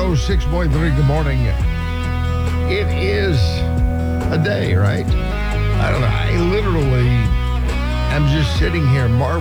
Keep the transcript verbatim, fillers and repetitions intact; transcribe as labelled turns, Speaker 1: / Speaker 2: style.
Speaker 1: oh six point three. Good morning. It is a day, right? I don't know. I literally am just sitting here marveling.